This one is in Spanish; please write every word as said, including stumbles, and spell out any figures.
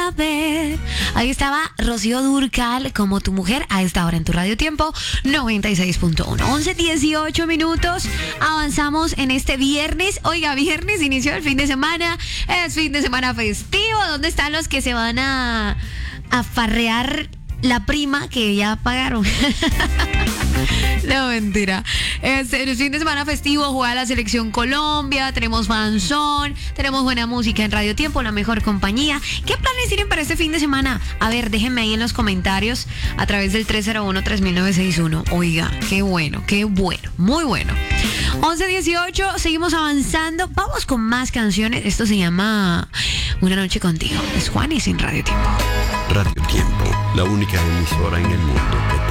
saber. Ahí estaba Rocío Dúrcal como tu mujer a esta hora en tu Radio Tiempo noventa y seis punto uno. once dieciocho minutos. Avanzamos en este viernes. Oiga, viernes, inició el fin de semana. Es fin de semana festivo. ¿Dónde están los que se van a, a farrear la prima que ya pagaron? No, mentira. Este, el fin de semana festivo juega la Selección Colombia, tenemos fanzón, tenemos buena música en Radio Tiempo, la mejor compañía. ¿Qué planes tienen para este fin de semana? A ver, déjenme ahí en los comentarios a través del tres cero uno, tres mil novecientos sesenta y uno. Oiga, qué bueno, qué bueno, muy bueno. once dieciocho, seguimos avanzando. Vamos con más canciones. Esto se llama Una noche contigo. Es Juanes en Radio Tiempo. Radio Tiempo, la única emisora en el mundo